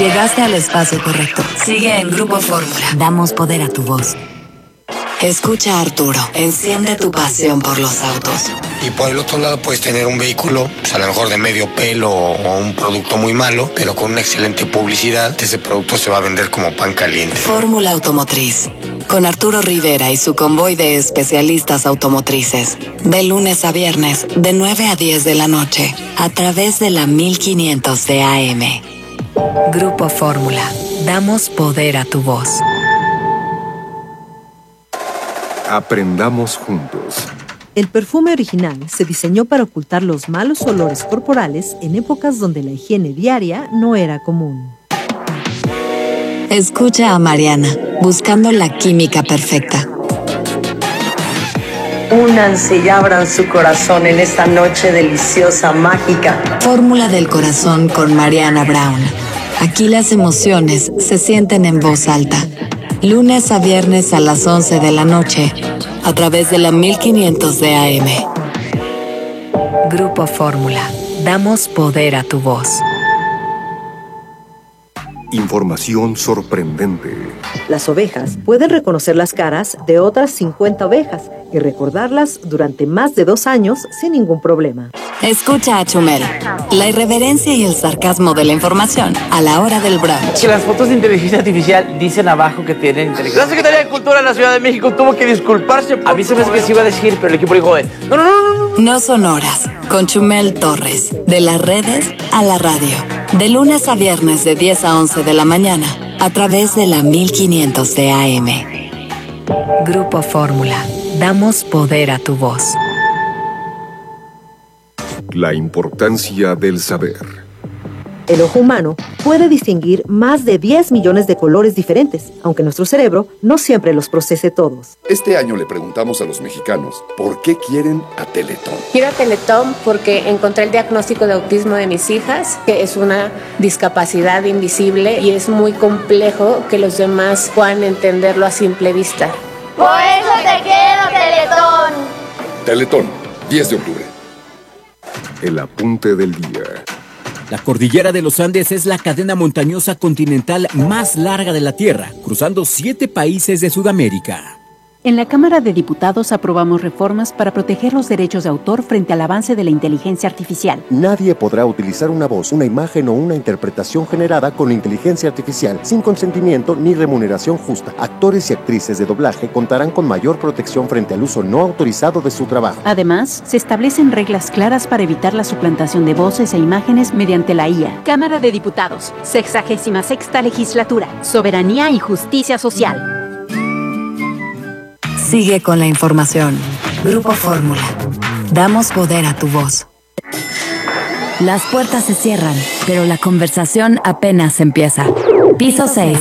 Llegaste al espacio correcto. Sigue en Grupo Fórmula. Damos poder a tu voz. Escucha a Arturo. Enciende tu pasión por los autos. Y por el otro lado puedes tener un vehículo, pues a lo mejor de medio pelo o un producto muy malo, pero con una excelente publicidad, ese producto se va a vender como pan caliente. Fórmula Automotriz. Con Arturo Rivera y su convoy de especialistas automotrices. De lunes a viernes, de 9 a 10 de la noche, a través de la 1500 de AM. Grupo Fórmula. Damos poder a tu voz. Aprendamos juntos. El perfume original se diseñó para ocultar los malos olores corporales en épocas donde la higiene diaria no era común. Escucha a Mariana, buscando la química perfecta. Únanse y abran su corazón en esta noche deliciosa, mágica. Fórmula del corazón con Mariana Brown. Aquí las emociones se sienten en voz alta. Lunes a viernes a las 11 de la noche, a través de la 1500 de AM. Grupo Fórmula. Damos poder a tu voz. Información sorprendente. Las ovejas pueden reconocer las caras de otras 50 ovejas y recordarlas durante más de 2 años sin ningún problema. Escucha a Chumel. La irreverencia y el sarcasmo de la información a la hora del brunch. Que las fotos de inteligencia artificial dicen abajo que tienen inteligencia. La Secretaría de Cultura de la Ciudad de México tuvo que disculparse. A mí se me hace que se iba a decir, pero el equipo dijo, no. No son horas. Con Chumel Torres. De las redes a la radio. De lunes a viernes de 10 a 11 de la mañana. A través de la 1500 de AM. Grupo Fórmula. Damos poder a tu voz. La importancia del saber. El ojo humano puede distinguir más de 10 millones de colores diferentes, aunque nuestro cerebro no siempre los procese todos. Este año le preguntamos a los mexicanos por qué quieren a Teletón. Quiero a Teletón porque encontré el diagnóstico de autismo de mis hijas, que es una discapacidad invisible y es muy complejo que los demás puedan entenderlo a simple vista. Por eso te quiero, Teletón. Teletón, 10 de octubre. El apunte del día. La cordillera de los Andes es la cadena montañosa continental más larga de la Tierra, cruzando 7 países de Sudamérica. En la Cámara de Diputados aprobamos reformas para proteger los derechos de autor frente al avance de la inteligencia artificial. Nadie podrá utilizar una voz, una imagen o una interpretación generada con inteligencia artificial sin consentimiento ni remuneración justa. Actores y actrices de doblaje contarán con mayor protección frente al uso no autorizado de su trabajo. Además, se establecen reglas claras para evitar la suplantación de voces e imágenes mediante la IA. Cámara de Diputados, 66ª Legislatura, Soberanía y Justicia Social. Sigue con la información. Grupo Fórmula. Damos poder a tu voz. Las puertas se cierran, pero la conversación apenas empieza. Piso 6.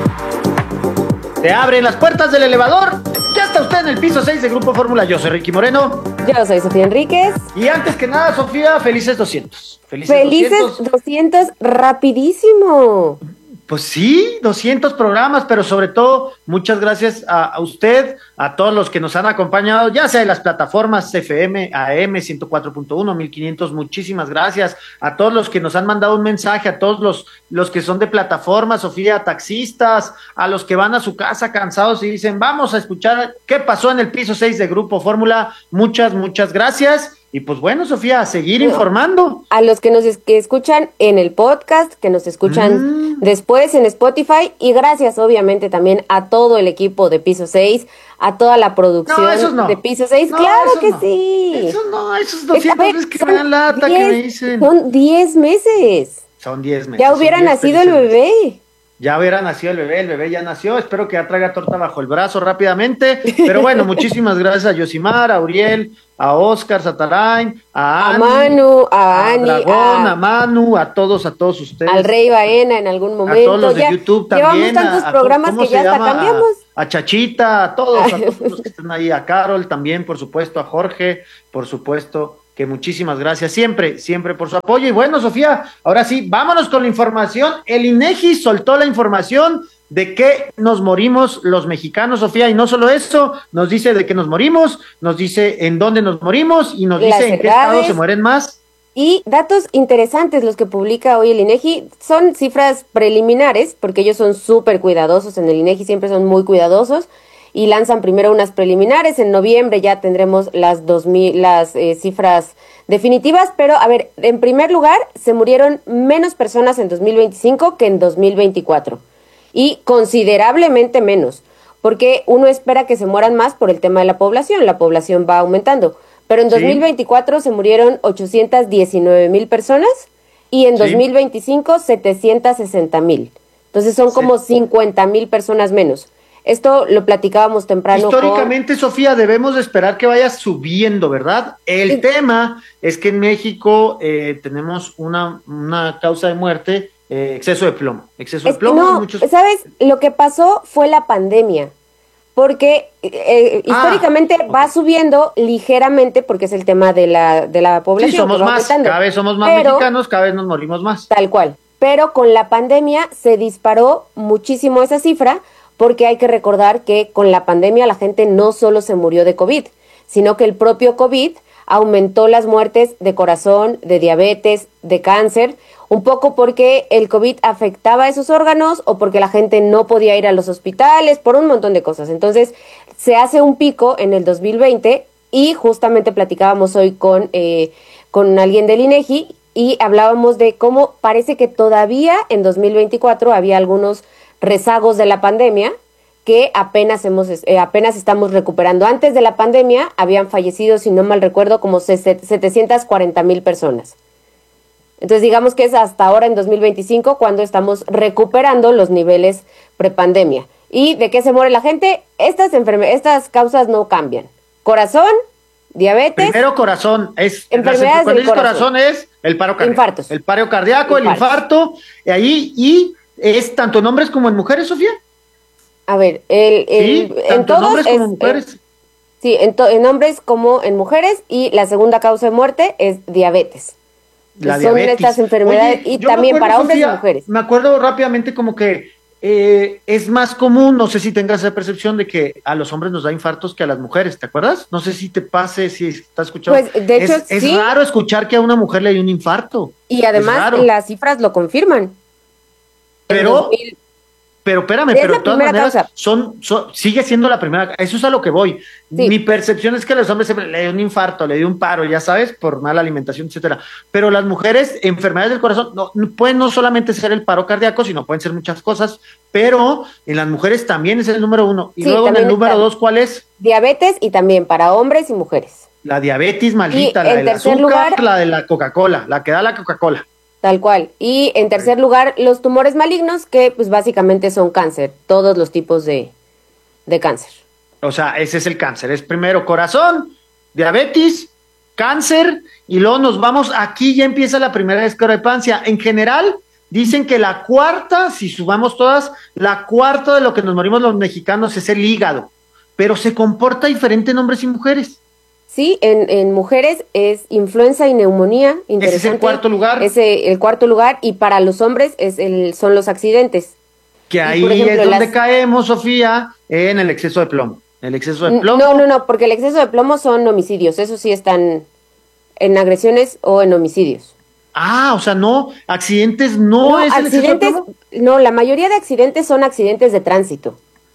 Se abren las puertas del elevador. Ya está usted en el piso 6 de Grupo Fórmula. Yo soy Ricky Moreno. Yo soy Sofía Enríquez. Y antes que nada, Sofía, felices 200. Felices 200, rapidísimo. Pues sí, 200 programas, pero sobre todo, muchas gracias a usted, a todos los que nos han acompañado, ya sea en las plataformas FM, AM 104.1, 1500, muchísimas gracias. A todos los que nos han mandado un mensaje, a todos los que son de plataforma, Sofía, taxistas, a los que van a su casa cansados y dicen, vamos a escuchar qué pasó en el piso 6 de Grupo Fórmula. Muchas gracias. Y pues bueno, Sofía, a seguir informando. A los que nos que escuchan en el podcast, que nos escuchan después en Spotify, y gracias obviamente también a todo el equipo de Piso 6, a toda la producción de Piso 6. No, claro que sí. Esos 200 es que me dan lata, que me dicen. Son 10 meses. Son 10 meses. Ya hubiera nacido el bebé. Ya hubiera nacido el bebé ya nació, espero que ya traiga torta bajo el brazo rápidamente, pero bueno, muchísimas gracias a Yosimar, a Uriel, a Oscar Satarain, a Manu, a Ani, Dragón, a Manu, a todos ustedes. Al Rey Baena en algún momento. A todos los de YouTube también. Llevamos tantos programas que ya hasta cambiamos. A Chachita, a todos los que están ahí, a Carol también, por supuesto, a Jorge, por supuesto, que muchísimas gracias siempre por su apoyo. Y bueno, Sofía, ahora sí, vámonos con la información. El INEGI soltó la información de que nos morimos los mexicanos, Sofía, y no solo eso, nos dice de que nos morimos, nos dice en dónde nos morimos y nos dice en qué estado se mueren más. Y datos interesantes los que publica hoy el INEGI, son cifras preliminares, porque ellos son súper cuidadosos, en el INEGI siempre son muy cuidadosos, y lanzan primero unas preliminares, en noviembre ya tendremos las cifras definitivas, pero a ver, en primer lugar, se murieron menos personas en 2025 que en 2024, y considerablemente menos, porque uno espera que se mueran más por el tema de la población va aumentando. Pero en 2024 se murieron 819,000 personas y en 2025 760,000. Entonces son como 50,000 personas menos. Esto lo platicábamos temprano. Históricamente, Sofía, debemos de esperar que vaya subiendo, ¿verdad? El tema es que en México tenemos una causa de muerte, exceso de plomo. Exceso de plomo. No, ¿sabes? Lo que pasó fue la pandemia. Porque históricamente va subiendo ligeramente, porque es el tema de la población. Sí, somos más, cada vez somos más mexicanos, cada vez nos morimos más. Tal cual. Pero con la pandemia se disparó muchísimo esa cifra, porque hay que recordar que con la pandemia la gente no solo se murió de COVID, sino que el propio COVID aumentó las muertes de corazón, de diabetes, de cáncer, un poco porque el COVID afectaba esos órganos o porque la gente no podía ir a los hospitales, por un montón de cosas. Entonces, se hace un pico en el 2020 y justamente platicábamos hoy con alguien del INEGI y hablábamos de cómo parece que todavía en 2024 había algunos rezagos de la pandemia que apenas estamos recuperando. Antes de la pandemia habían fallecido, si no mal recuerdo, como 740,000 personas. Entonces digamos que es hasta ahora en 2025 cuando estamos recuperando los niveles prepandemia. ¿Y de qué se muere la gente? Estas causas no cambian. Corazón, diabetes. Primero corazón, enfermedades del corazón es el paro cardíaco. Infartos. El paro cardíaco, el infarto, y es tanto en hombres como en mujeres, Sofía. A ver, en todos hombres como mujeres. Sí, en hombres como en mujeres, y la segunda causa de muerte es diabetes. La son diabetes. Estas enfermedades. Oye, y también para hombres, Sofía, y mujeres. Me acuerdo rápidamente como que es más común, no sé si tengas esa percepción de que a los hombres nos da infartos que a las mujeres, ¿te acuerdas? No sé si te pase, si estás escuchando. Pues de hecho es raro escuchar que a una mujer le dio un infarto. Y además las cifras lo confirman. Pero espérame, pero de todas maneras sigue siendo la primera, eso es a lo que voy. Sí. Mi percepción es que a los hombres siempre le dio un infarto, le dio un paro, ya sabes, por mala alimentación, etcétera. Pero las mujeres, enfermedades del corazón, pueden no solamente ser el paro cardíaco, sino pueden ser muchas cosas, pero en las mujeres también es el número 1. Y luego en el número 2, ¿cuál es? Diabetes, y también para hombres y mujeres. La diabetes maldita, la del azúcar, la de la Coca-Cola, la que da la Coca-Cola. Tal cual. Y en tercer lugar, los tumores malignos, que pues básicamente son cáncer, todos los tipos de cáncer. O sea, ese es el cáncer. Es primero corazón, diabetes, cáncer, y luego nos vamos, aquí ya empieza la primera discrepancia. En general, dicen que la cuarta, si sumamos todas, la cuarta de lo que nos morimos los mexicanos es el hígado, pero se comporta diferente en hombres y mujeres. Sí, en mujeres es influenza y neumonía. Interesante. Ese es el cuarto lugar. Es el cuarto lugar, y para los hombres son los accidentes. Que ahí ejemplo, es donde caemos, Sofía, en el exceso de plomo. El exceso de plomo. No, porque el exceso de plomo son homicidios. Eso sí están en agresiones o en homicidios. Ah, o sea, accidentes no es el exceso de plomo. No, la mayoría de accidentes son accidentes de tránsito.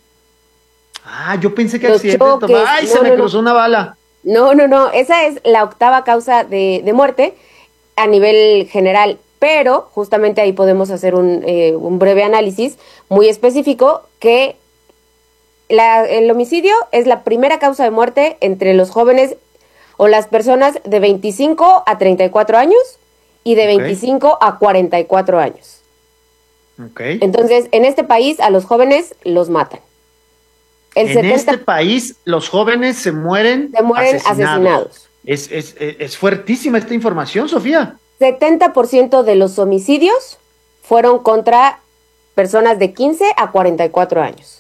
Ah, yo pensé que accidentes de tomar. ¡Ay, se me cruzó una bala! No, esa es la octava causa de muerte a nivel general, pero justamente ahí podemos hacer un breve análisis muy específico, que el homicidio es la primera causa de muerte entre los jóvenes o las personas de 25 a 34 años y de 25 a 44 años. Okay. Entonces, en este país a los jóvenes los matan. Este país, los jóvenes se mueren asesinados. Es fuertísima esta información, Sofía. 70% de los homicidios fueron contra personas de 15 a 44 años.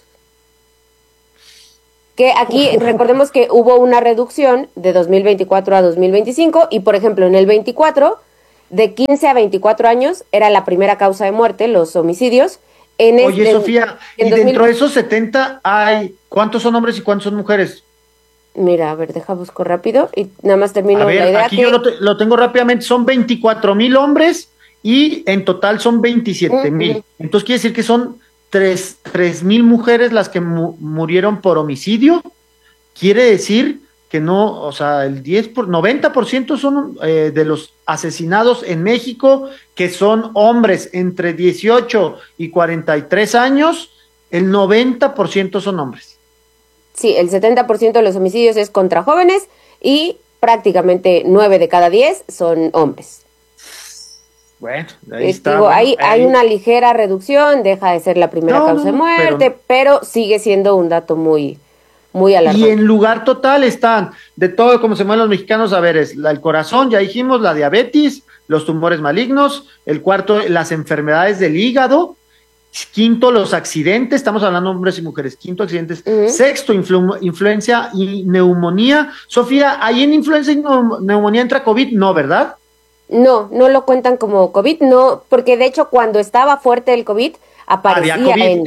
Que aquí recordemos que hubo una reducción de 2024 a 2025, y por ejemplo en el 24, de 15 a 24 años era la primera causa de muerte, los homicidios. Oye, Sofía, y dentro de esos 70 ¿cuántos son hombres y cuántos son mujeres? Mira, a ver, deja busco rápido y nada más termino la idea. Aquí yo lo tengo rápidamente, son 24,000 hombres y en total son 27,000. Entonces quiere decir que son 3,000 mujeres las que murieron por homicidio. Quiere decir que no, o sea, el 90% son de los asesinados en México, que son hombres entre 18 y 43 años, el 90% son hombres. Sí, el 70% de los homicidios es contra jóvenes y prácticamente 9 de cada 10 son hombres. Bueno, ahí está. Digo, hay una ligera reducción, deja de ser la primera causa de muerte, pero sigue siendo un dato muy alarmante. Y en lugar total están, de todo como se mueven los mexicanos, a ver, es el corazón, ya dijimos, la diabetes, los tumores malignos, el cuarto, las enfermedades del hígado, quinto, los accidentes, estamos hablando de hombres y mujeres, quinto, accidentes, sexto, influencia y neumonía. Sofía, ¿ahí en influenza y neumonía entra COVID? No, ¿verdad? No lo cuentan como COVID, no, porque de hecho cuando estaba fuerte el COVID, aparecía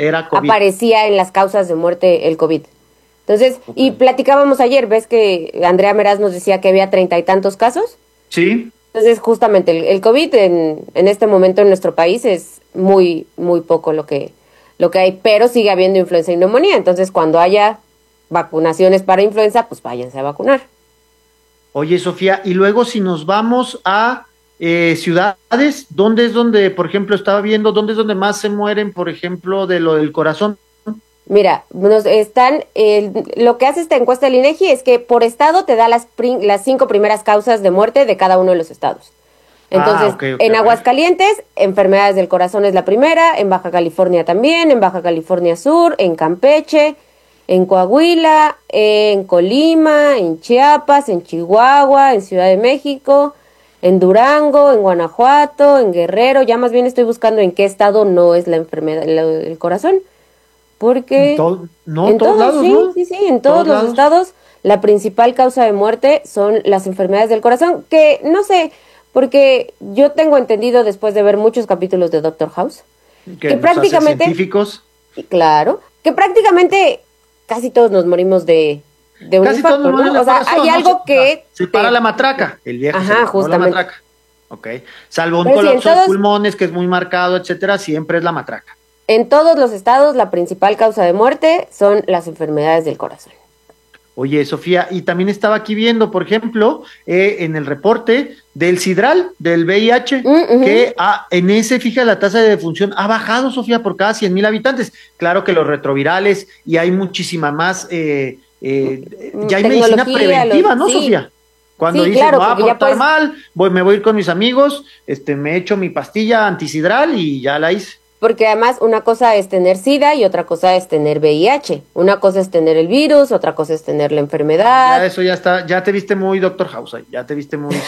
en las causas de muerte el COVID. Entonces, y platicábamos ayer, ¿ves que Andrea Meraz nos decía que había 30 y tantos casos? Sí. Entonces, justamente, el COVID en este momento en nuestro país es muy, muy poco lo que hay, pero sigue habiendo influenza y neumonía. Entonces, cuando haya vacunaciones para influenza, pues váyanse a vacunar. Oye, Sofía, y luego si nos vamos a ciudades, ¿dónde es donde, por ejemplo, estaba viendo, dónde es donde más se mueren, por ejemplo, de lo del corazón? Mira, lo que hace esta encuesta del INEGI es que por estado te da las 5 primeras causas de muerte de cada uno de los estados. Entonces, en Aguascalientes, enfermedades del corazón es la primera, en Baja California también, en Baja California Sur, en Campeche, en Coahuila, en Colima, en Chiapas, en Chihuahua, en Ciudad de México, en Durango, en Guanajuato, en Guerrero. Ya más bien estoy buscando en qué estado no es la enfermedad el corazón. Porque en todos lados, sí, ¿no? Sí, en todos los estados la principal causa de muerte son las enfermedades del corazón, que no sé, porque yo tengo entendido después de ver muchos capítulos de Doctor House, que prácticamente científicos, claro, que prácticamente casi todos nos morimos de un infarto, ¿no? O sea, hay algo que se para la matraca, el viejo justamente. La matraca. Okay. Salvo un colapso de pulmones que es muy marcado, etcétera, siempre es la matraca. En todos los estados, la principal causa de muerte son las enfermedades del corazón. Oye, Sofía, y también estaba aquí viendo, por ejemplo, en el reporte del Sidral, del VIH, que en ese, fija, la tasa de defunción ha bajado, Sofía, por cada 100,000 habitantes. Claro que los retrovirales, y hay muchísima más, ya hay medicina preventiva, ¿no, Sofía? Cuando dices, claro, me voy a portar mal, me voy a ir con mis amigos, me echo mi pastilla antisidral y ya la hice. Porque además una cosa es tener SIDA y otra cosa es tener VIH. Una cosa es tener el virus, otra cosa es tener la enfermedad. Ya eso ya está, ya te viste muy Doctor House, ya te viste muy...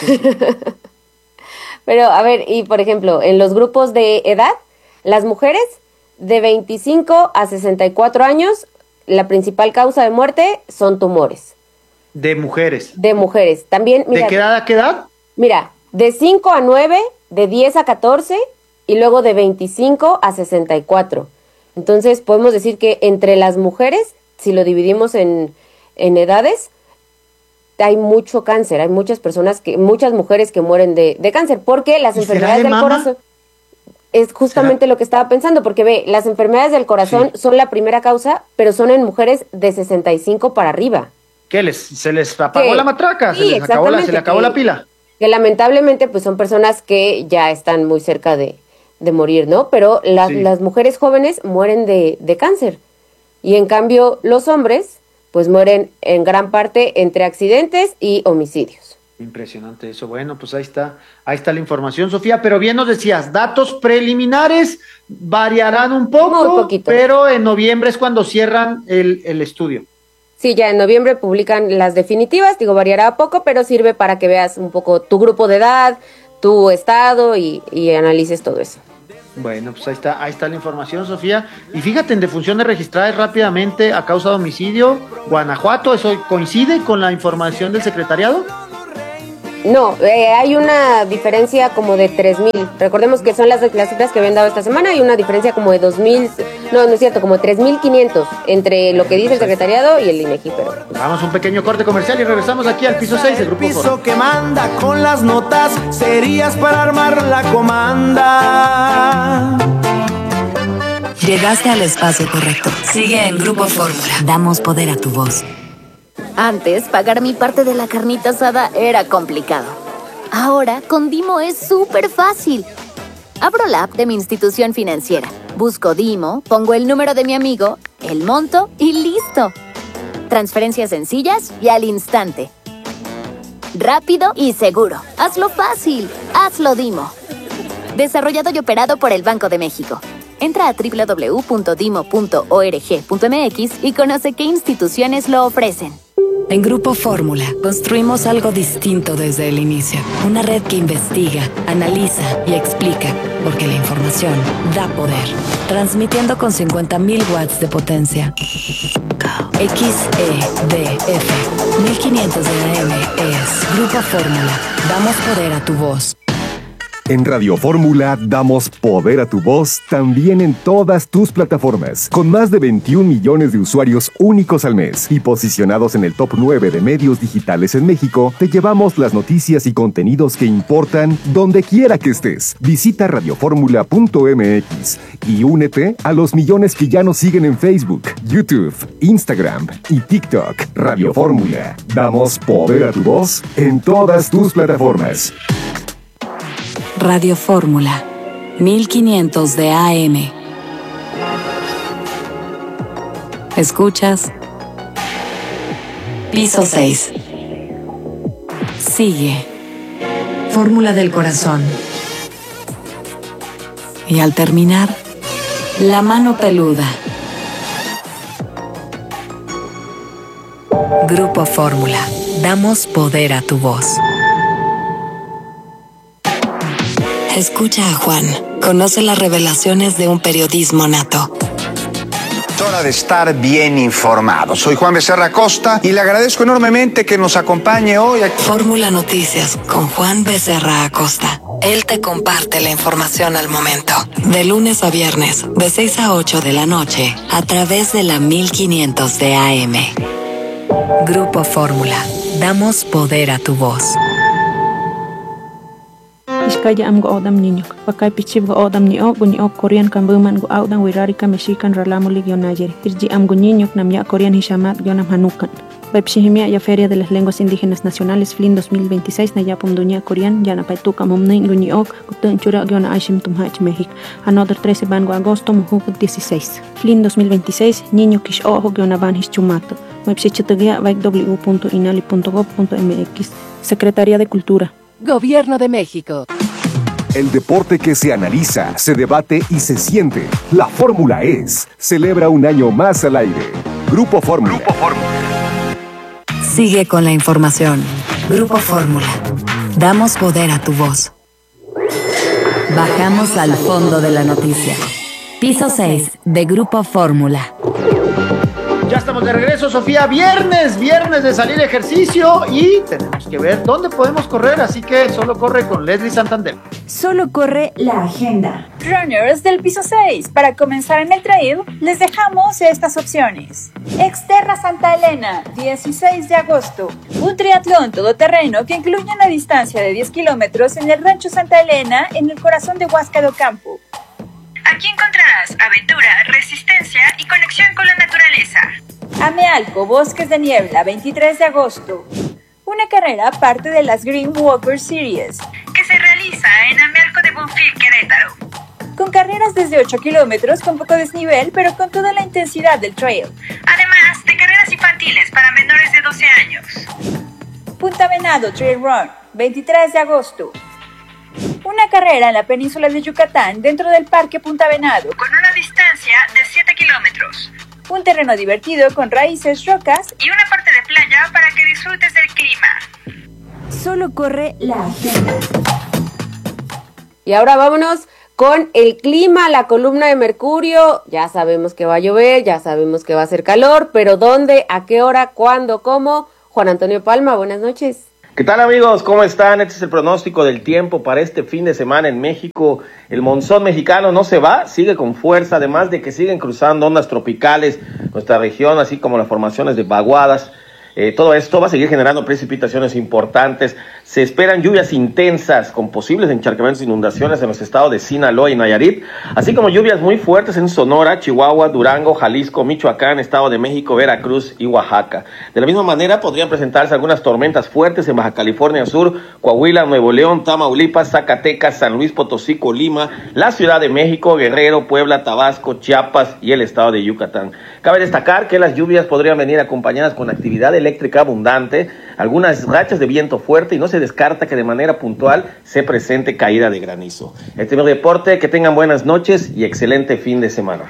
Pero, a ver, y por ejemplo, en los grupos de edad, las mujeres de 25 a 64 años, la principal causa de muerte son tumores. De mujeres. De mujeres. También, mira, ¿de qué edad a qué edad? Mira, de 5 a 9, de 10 a 14... y luego de 25 a 64. Entonces, podemos decir que entre las mujeres, si lo dividimos en edades, hay mucho cáncer, hay muchas mujeres que mueren de cáncer, porque las enfermedades del corazón, es justamente lo que estaba pensando, porque ve, las enfermedades del corazón son la primera causa, pero son en mujeres de 65 para arriba. ¿Qué se les apagó la matraca? Sí, se le acabó la pila. Que lamentablemente pues son personas que ya están muy cerca de morir, ¿no? Pero las mujeres jóvenes mueren de cáncer. Y en cambio, los hombres, pues mueren en gran parte entre accidentes y homicidios. Impresionante eso. Bueno, pues ahí está la información, Sofía. Pero bien nos decías, datos preliminares variarán un poco, muy poquito, pero en noviembre es cuando cierran el estudio. Sí, ya en noviembre publican las definitivas, variará poco, pero sirve para que veas un poco tu grupo de edad, tu estado y analices todo eso. Bueno, pues ahí está la información, Sofía. Y fíjate, en defunciones registradas rápidamente a causa de homicidio, Guanajuato, ¿eso coincide con la información del secretariado? No, hay una diferencia como de 3,000. Recordemos que son las cifras que habían dado esta semana, hay una diferencia como de 2,000, No es cierto, como 3,500 entre lo que dice el secretariado y el INEGI, pero... Vamos a un pequeño corte comercial y regresamos aquí al piso 6 del Grupo Piso Fórmula. que manda con las notas, serías para armar la comanda. Llegaste al espacio correcto. Sigue en Grupo Fórmula. Damos poder a tu voz. Antes, pagar mi parte de la carnita asada era complicado. Ahora, con Dimo es súper fácil. Abro la app de mi institución financiera, busco Dimo, pongo el número de mi amigo, el monto y ¡listo! Transferencias sencillas y al instante. Rápido y seguro. Hazlo fácil. Hazlo Dimo. Desarrollado y operado por el Banco de México. Entra a www.dimo.org.mx y conoce qué instituciones lo ofrecen. En Grupo Fórmula construimos algo distinto desde el inicio. Una red que investiga, analiza y explica, porque la información da poder. Transmitiendo con 50,000 watts de potencia. XEDF 1500 de AM es Grupo Fórmula. Damos poder a tu voz. En Radio Fórmula damos poder a tu voz también en todas tus plataformas, con más de 21 millones de usuarios únicos al mes y posicionados en el top 9 de medios digitales en México. Te llevamos las noticias y contenidos que importan donde quiera que estés. Visita radioformula.mx y únete a los millones que ya nos siguen en Facebook, YouTube, Instagram y TikTok. Radio Fórmula, damos poder a tu voz en todas tus plataformas. Radio Fórmula 1500 de AM. ¿Escuchas? Piso 6. Sigue. Fórmula del corazón. Y al terminar, la mano peluda. Grupo Fórmula. Damos poder a tu voz. Escucha a Juan. Conoce las revelaciones de un periodismo nato. Hora de estar bien informado. Soy Juan Becerra Acosta y le agradezco enormemente que nos acompañe hoy aquí. Fórmula Noticias con Juan Becerra Acosta. Él te comparte la información al momento. De lunes a viernes, de 6 a 8 de la noche, a través de la 1500 de AM. Grupo Fórmula. Damos poder a tu voz. Iskaya am go odam niño. Pakai pichib go odam ni o Korean kan buman go audan wirari ka mexican ralamo ligio nayeri. Irji am go niño nam ya Korean hishamat gionam hanukan. Baipshihimia ya Feria de las Lenguas Indígenas Nacionales FLIN 2026 na yapum dunia Korean ya na paituka momnin go ni ok gutun chura giona aishim tumhach México. Another 13 ban go agosto muhuk 16. FLIN 2026 niño kish ojo giona ban hischumato. Baipshichitugia baik w.inali.gov.mx. Secretaría de Cultura. Gobierno de México. El deporte que se analiza, se debate y se siente. La Fórmula es. Celebra un año más al aire. Grupo Fórmula. Grupo Fórmula. Sigue con la información. Grupo Fórmula. Damos poder a tu voz. Bajamos al fondo de la noticia. Piso 6 de Grupo Fórmula. Ya estamos de regreso, Sofía. Viernes de salir de ejercicio y tenemos que ver dónde podemos correr, así que solo corre con Leslie Santander. Solo corre la agenda. Runners del piso 6, para comenzar en el trail, les dejamos estas opciones. Exterra Santa Elena, 16 de agosto. Un triatlón todoterreno que incluye una distancia de 10 kilómetros en el Rancho Santa Elena, en el corazón de Huasca do Campo. Aquí encontrarás aventura, resistencia y conexión con la naturaleza. Amealco, Bosques de Niebla, 23 de agosto. Una carrera parte de las Green Walker Series, que se realiza en Amealco de Bonfil, Querétaro. Con carreras desde 8 kilómetros con poco desnivel, pero con toda la intensidad del trail. Además de carreras infantiles para menores de 12 años. Punta Venado Trail Run, 23 de agosto. Una carrera en la península de Yucatán dentro del Parque Punta Venado, con una distancia de 7 kilómetros. Un terreno divertido con raíces, rocas y una parte de playa para que disfrutes del clima. Solo corre la agenda. Y ahora vámonos con el clima, la columna de Mercurio. Ya sabemos que va a llover, ya sabemos que va a hacer calor, pero ¿dónde, a qué hora, cuándo, cómo? Juan Antonio Palma, buenas noches. ¿Qué tal, amigos? ¿Cómo están? Este es el pronóstico del tiempo para este fin de semana en México. El monzón mexicano no se va, sigue con fuerza, además de que siguen cruzando ondas tropicales nuestra región, así como las formaciones de vaguadas. Todo esto va a seguir generando precipitaciones importantes. Se esperan lluvias intensas con posibles encharcamientos e inundaciones en los estados de Sinaloa y Nayarit, así como lluvias muy fuertes en Sonora, Chihuahua, Durango, Jalisco, Michoacán, Estado de México, Veracruz y Oaxaca. De la misma manera podrían presentarse algunas tormentas fuertes en Baja California Sur, Coahuila, Nuevo León, Tamaulipas, Zacatecas, San Luis Potosí, Colima, la Ciudad de México, Guerrero, Puebla, Tabasco, Chiapas y el estado de Yucatán. Cabe destacar que las lluvias podrían venir acompañadas con actividad eléctrica abundante, algunas rachas de viento fuerte y no se descarta que de manera puntual se presente caída de granizo. Este es mi reporte, que tengan buenas noches y excelente fin de semana.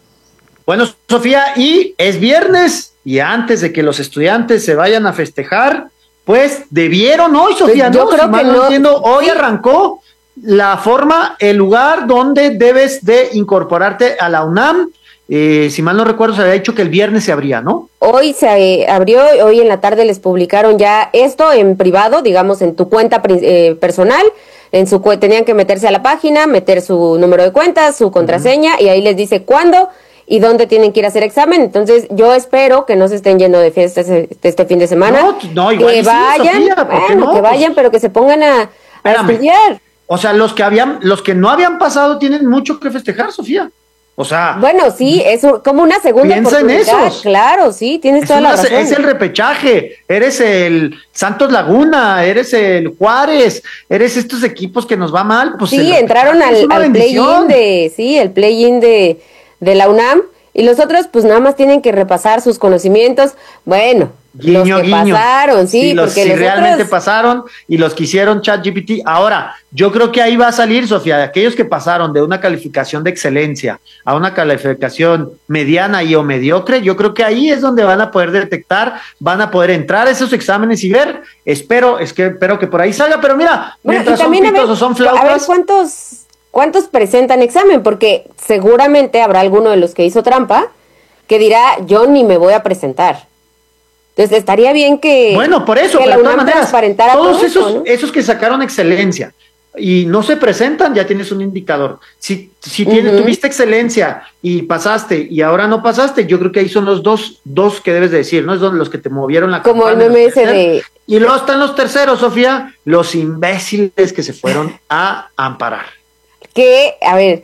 Bueno, Sofía, y es viernes y antes de que los estudiantes se vayan a festejar, pues debieron hoy, Sofía, pues yo creo que no entiendo, hoy arrancó la forma, el lugar donde debes de incorporarte a la UNAM. Si mal no recuerdo, se había dicho que el viernes se abría, ¿no? Hoy se abrió, hoy en la tarde les publicaron ya esto en privado, digamos en tu cuenta personal, tenían que meterse a la página, meter su número de cuenta, su contraseña, y ahí les dice cuándo y dónde tienen que ir a hacer examen. Entonces yo espero que no se estén yendo de fiesta este fin de semana. No, igual que vayan, Sofía, ¿por qué no? Que vayan, pero que se pongan a estudiar. O sea, los que no habían pasado tienen mucho que festejar, Sofía. O sea, bueno, sí, es como una segunda piensa oportunidad. En esos. Claro, sí, tienes toda la razón. Es el repechaje, eres el Santos Laguna, eres el Juárez, eres estos equipos que nos va mal. Pues sí, entraron al play-in el play-in de la UNAM, y los otros pues nada más tienen que repasar sus conocimientos. Bueno, guiño, los que pasaron, sí, porque si realmente pasaron y los que hicieron ChatGPT. Ahora, yo creo que ahí va a salir, Sofía, de aquellos que pasaron de una calificación de excelencia a una calificación mediana y o mediocre, yo creo que ahí es donde van a poder detectar, van a poder entrar a esos exámenes y ver. Espero que por ahí salga, pero mira, bueno, mientras son pitos o son flautas. A ver, ¿cuántos presentan examen? Porque seguramente habrá alguno de los que hizo trampa que dirá, yo ni me voy a presentar. Entonces estaría bien que, bueno, por eso, que la UNAM transparentara todos todo esos, ¿no? esos que sacaron excelencia y no se presentan, ya tienes un indicador. Si tuviste excelencia y pasaste y ahora no pasaste, yo creo que ahí son los dos que debes de decir, ¿no? Es los que te movieron la como campana, el meme ese de... Y luego están los terceros, Sofía, los imbéciles que se fueron a amparar. Que, a ver,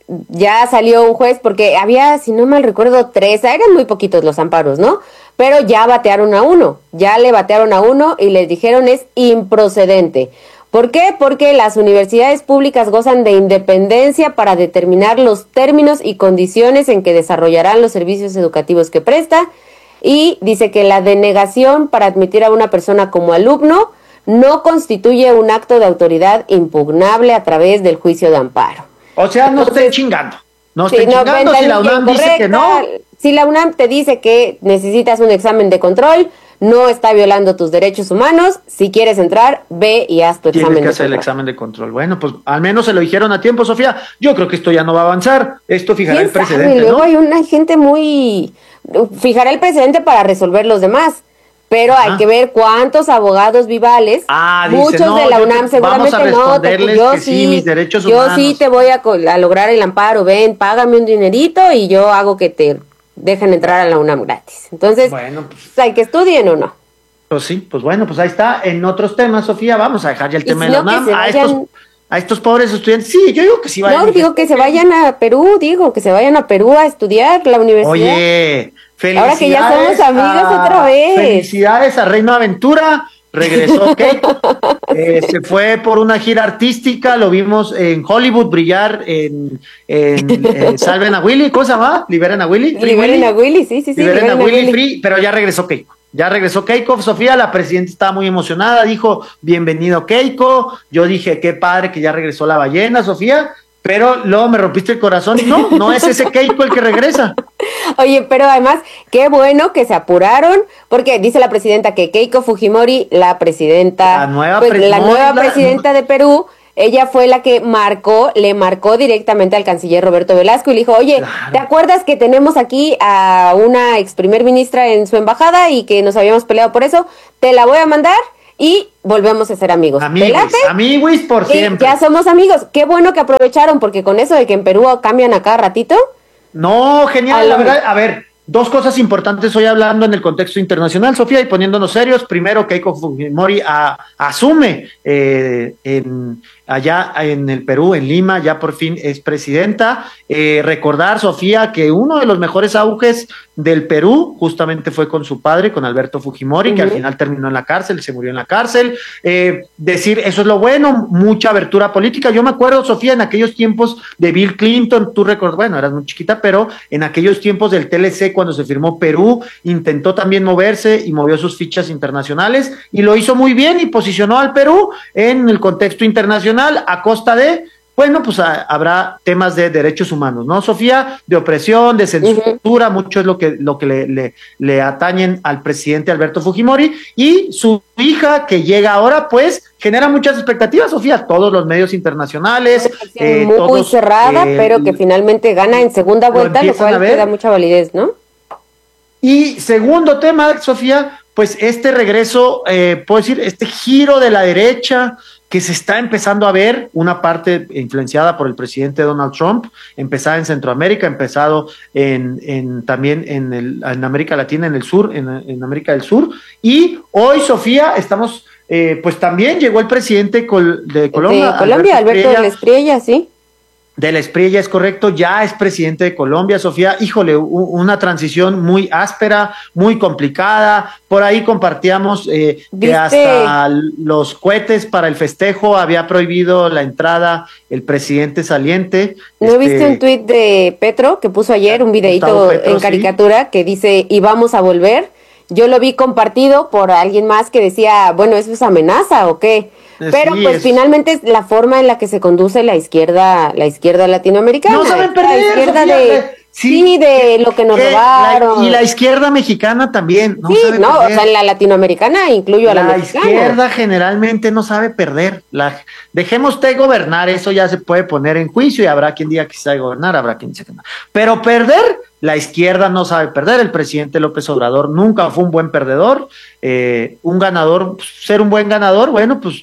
ya salió un juez, porque había, si no mal recuerdo, 3, eran muy poquitos los amparos, ¿no? Pero ya batearon a uno, y les dijeron es improcedente. ¿Por qué? Porque las universidades públicas gozan de independencia para determinar los términos y condiciones en que desarrollarán los servicios educativos que presta, y dice que la denegación para admitir a una persona como alumno no constituye un acto de autoridad impugnable a través del juicio de amparo. O sea, no estén chingando. No estén chingando si la UNAM dice que no. Si la UNAM te dice que necesitas un examen de control, no está violando tus derechos humanos. Si quieres entrar, ve y haz tu examen de control. Tienes que hacer el examen de control. Bueno, pues al menos se lo dijeron a tiempo, Sofía. Yo creo que esto ya no va a avanzar. Esto fijará el precedente, Luego ¿no? hay una gente fijará el precedente para resolver los demás. Pero hay que ver cuántos abogados vivales, muchos de la UNAM seguramente mis derechos humanos. Yo sí te voy a lograr el amparo, ven, págame un dinerito y yo hago que te dejen entrar a la UNAM gratis. Entonces, bueno, pues, ¿hay que estudien o no? Pues sí, pues bueno, pues ahí está. En otros temas, Sofía, vamos a dejar ya el tema de la UNAM. A estos pobres estudiantes, sí, yo digo que sí vayan. No, digo que se vayan a Perú, a estudiar la universidad. Oye, felicidades. Ahora que ya somos amigas otra vez. Felicidades a Reino Aventura, regresó Keiko, se fue por una gira artística, lo vimos en Hollywood brillar en Salven a Willy, ¿cómo se llama? Liberen a Willy. Liberen a Willy, sí. Liberen a Willy Free, pero ya regresó Keiko. Sofía, la presidenta estaba muy emocionada, dijo, bienvenido Keiko, yo dije, qué padre que ya regresó la ballena, Sofía, pero luego me rompiste el corazón y no es ese Keiko el que regresa. Oye, pero además, qué bueno que se apuraron, porque dice la presidenta que Keiko Fujimori, la nueva presidenta de Perú, ella fue la que le marcó directamente al canciller Roberto Velasco y le dijo, oye, claro, ¿te acuerdas que tenemos aquí a una ex primer ministra en su embajada y que nos habíamos peleado por eso? Te la voy a mandar y volvemos a ser amigos. Amigos por siempre. Ya somos amigos. Qué bueno que aprovecharon, porque con eso de que en Perú cambian a cada ratito. No, genial, la verdad. A ver, dos cosas importantes hoy hablando en el contexto internacional, Sofía, y poniéndonos serios. Primero, Keiko Fujimori asume allá en el Perú, en Lima, ya por fin es presidenta. Recordar, Sofía, que uno de los mejores auges del Perú justamente fue con su padre, con Alberto Fujimori, que al final terminó en la cárcel, se murió en la cárcel. Decir, eso es lo bueno, mucha abertura política. Yo me acuerdo, Sofía, en aquellos tiempos de Bill Clinton, tú recuerdas, bueno, eras muy chiquita, pero en aquellos tiempos del TLC, cuando se firmó Perú, intentó también moverse y movió sus fichas internacionales y lo hizo muy bien y posicionó al Perú en el contexto internacional a costa de, bueno, pues habrá temas de derechos humanos, ¿no, Sofía? De opresión, de censura, mucho es lo que le atañen al presidente Alberto Fujimori, y su hija que llega ahora, pues, genera muchas expectativas, Sofía, todos los medios internacionales. Muy cerrada, pero que finalmente gana en segunda vuelta, lo cual le da mucha validez, ¿no? Y segundo tema, Sofía, pues este regreso, puedo decir, este giro de la derecha que se está empezando a ver, una parte influenciada por el presidente Donald Trump, empezada en Centroamérica, empezado también en América Latina, en el sur, en América del Sur, y hoy, Sofía, estamos, pues también llegó el presidente de Colombia. De Colombia, Alberto de la Espriella, sí. De la Espriella, es correcto, ya es presidente de Colombia, Sofía. Híjole, una transición muy áspera, muy complicada. Por ahí compartíamos que hasta los cohetes para el festejo había prohibido la entrada el presidente saliente. ¿No viste un tuit de Petro que puso ayer, un videíto en caricatura que dice, y vamos a volver? Yo lo vi compartido por alguien más que decía, bueno, ¿eso es amenaza o qué? Pero sí, pues finalmente es la forma en la que se conduce la izquierda latinoamericana. No saben perder, la izquierda Sofía, de lo que nos robaron. Y la izquierda mexicana también. No sabe perder. O sea, en la latinoamericana incluyo a la mexicana. La izquierda generalmente no sabe perder. Dejemos de gobernar, eso ya se puede poner en juicio y habrá quien diga que sabe gobernar, habrá quien diga que no. Pero perder, la izquierda no sabe perder. El presidente López Obrador nunca fue un buen perdedor. Un ganador, ser un buen ganador, bueno, pues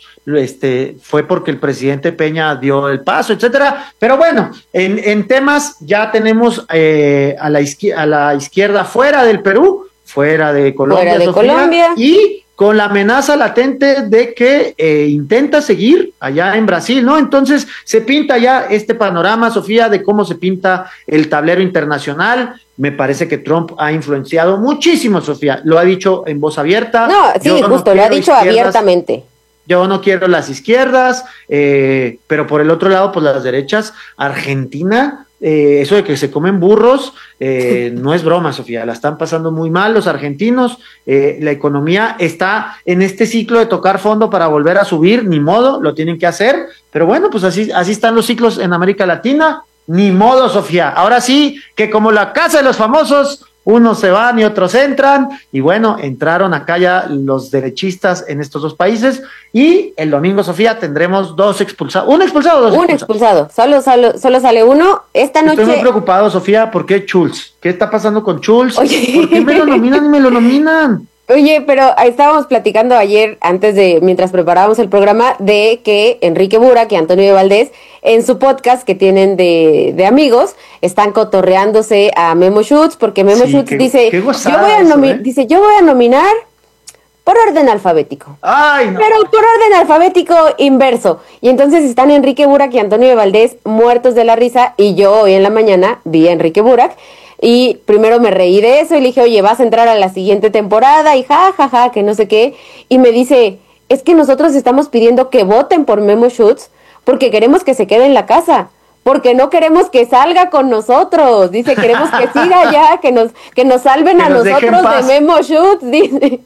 fue porque el presidente Peña dio el paso, etcétera. Pero bueno, en temas ya tenemos a la izquierda fuera del Perú, fuera de Colombia, Colombia, y con la amenaza latente de que intenta seguir allá en Brasil, ¿no? Entonces se pinta ya este panorama, Sofía, de cómo se pinta el tablero internacional. Me parece que Trump ha influenciado muchísimo, Sofía, lo ha dicho en voz abierta. No, sí, justo, lo ha dicho abiertamente. Yo no quiero las izquierdas, pero por el otro lado, pues las derechas. Argentina, eso de que se comen burros, no es broma, Sofía, la están pasando muy mal los argentinos. La economía está en este ciclo de tocar fondo para volver a subir, ni modo, lo tienen que hacer, pero bueno, pues así están los ciclos en América Latina, ni modo, Sofía. Ahora sí, que como la casa de los famosos, unos se van y otros entran, y bueno, entraron acá ya los derechistas en estos dos países, y el domingo, Sofía, tendremos dos expulsados. ¿Un expulsado o dos expulsados? Solo sale uno. Esta noche... Estoy muy preocupado, Sofía, ¿por qué Schultz? ¿Qué está pasando con Schultz? Oye. ¿Por qué me lo nominan y me lo nominan? Oye, pero estábamos platicando ayer, mientras preparábamos el programa, de que Enrique Burak y Antonio de Valdés, en su podcast que tienen de amigos, están cotorreándose a Memo Schutz, porque Memo Schutz dice, yo voy a nominar por orden alfabético. Ay, no. Pero por orden alfabético inverso. Y entonces están Enrique Burak y Antonio de Valdés muertos de la risa, y yo hoy en la mañana vi a Enrique Burak, y primero me reí de eso y le dije, oye, vas a entrar a la siguiente temporada y ja, que no sé qué. Y me dice, es que nosotros estamos pidiendo que voten por Memo Schutz porque queremos que se quede en la casa, porque no queremos que salga con nosotros. Dice, queremos que siga allá, que nos salven a nosotros de Memo Schutz, dice.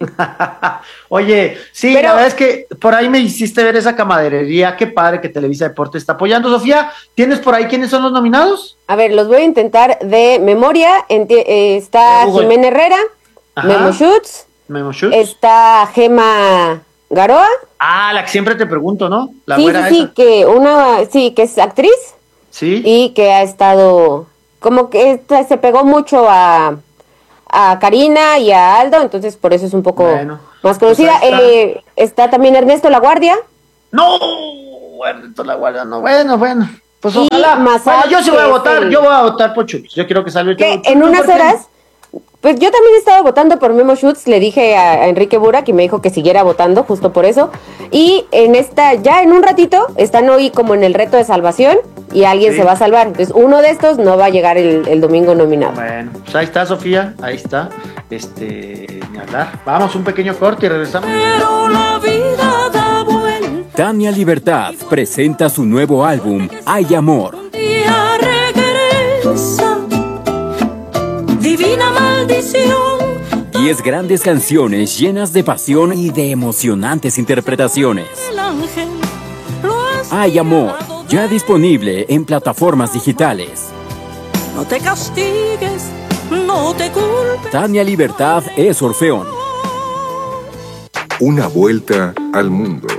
Oye, sí, la verdad es que por ahí me hiciste ver esa camaradería. Qué padre que Televisa Deportes está apoyando. Sofía, ¿tienes por ahí quiénes son los nominados? A ver, los voy a intentar de memoria. Está Jimena Herrera, Memo Schutz, está Gema Garoa. Ah, la que siempre te pregunto, ¿no? La sí, que es actriz. Sí. Y que ha estado, como que se pegó mucho a a Karina y a Aldo, entonces por eso es un poco más conocida. Pues está también Ernesto La Guardia. No, Ernesto La Guardia, no, bueno. Pues ojalá. Massad, yo sí voy a votar, yo voy a votar por Chubis. Yo quiero que salga el Chubis. En unas horas, pues yo también estaba votando por Memo Schutz, le dije a Enrique Burak y me dijo que siguiera votando justo por eso. Y ya en un ratito, están hoy como en el reto de salvación y alguien se va a salvar. Entonces uno de estos no va a llegar el domingo nominado. Bueno, pues ahí está, Sofía, ahí está. Ni hablar. Vamos, un pequeño corte y regresamos. Pero la vida da vuelta. Tania Libertad presenta su nuevo álbum, Hay Amor. Un día regresa, divina maldición. 10 grandes canciones llenas de pasión y de emocionantes interpretaciones. Hay Amor, ya disponible en plataformas digitales. No te castigues, no te culpes. Tania Libertad es Orfeón. Una vuelta al mundo.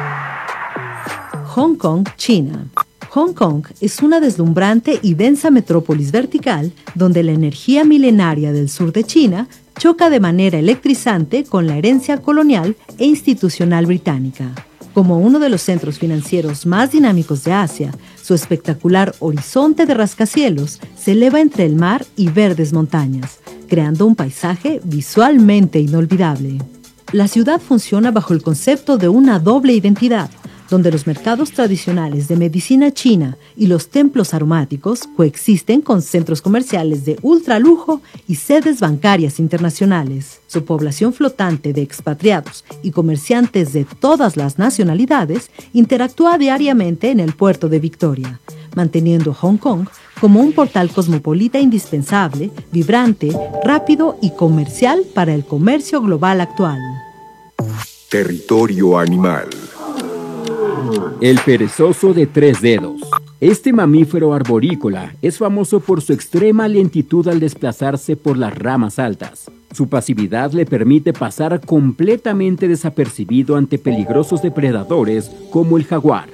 Hong Kong, China. Hong Kong es una deslumbrante y densa metrópolis vertical donde la energía milenaria del sur de China choca de manera electrizante con la herencia colonial e institucional británica. Como uno de los centros financieros más dinámicos de Asia, su espectacular horizonte de rascacielos se eleva entre el mar y verdes montañas, creando un paisaje visualmente inolvidable. La ciudad funciona bajo el concepto de una doble identidad, donde los mercados tradicionales de medicina china y los templos aromáticos coexisten con centros comerciales de ultralujo y sedes bancarias internacionales. Su población flotante de expatriados y comerciantes de todas las nacionalidades interactúa diariamente en el puerto de Victoria, manteniendo Hong Kong como un portal cosmopolita indispensable, vibrante, rápido y comercial para el comercio global actual. Territorio animal. El perezoso de 3 dedos. Este mamífero arborícola es famoso por su extrema lentitud al desplazarse por las ramas altas. Su pasividad le permite pasar completamente desapercibido ante peligrosos depredadores como el jaguar.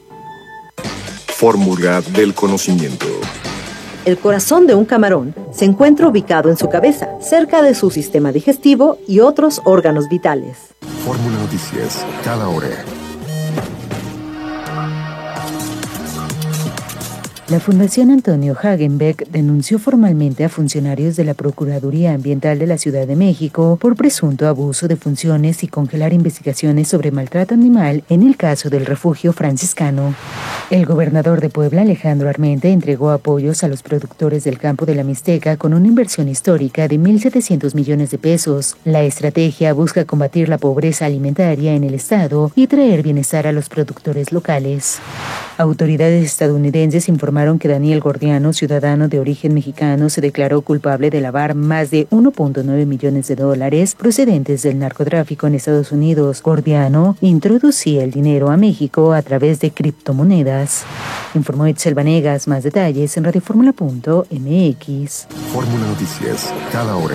Fórmula del conocimiento. El corazón de un camarón se encuentra ubicado en su cabeza, cerca de su sistema digestivo y otros órganos vitales. Fórmula Noticias, cada hora. La Fundación Antonio Hagenbeck denunció formalmente a funcionarios de la Procuraduría Ambiental de la Ciudad de México por presunto abuso de funciones y congelar investigaciones sobre maltrato animal en el caso del refugio franciscano. El gobernador de Puebla, Alejandro Armenta, entregó apoyos a los productores del campo de la Mixteca con una inversión histórica de 1,700 millones de pesos. La estrategia busca combatir la pobreza alimentaria en el estado y traer bienestar a los productores locales. Autoridades estadounidenses informaron que Daniel Gordiano, ciudadano de origen mexicano, se declaró culpable de lavar más de $1.9 millones procedentes del narcotráfico en Estados Unidos. Gordiano introducía el dinero a México a través de criptomonedas. Informó Itzel Vanegas. Más detalles en radioformula.mx. Fórmula Noticias, cada hora.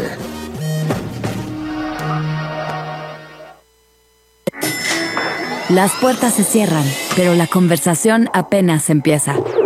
Las puertas se cierran, pero la conversación apenas empieza.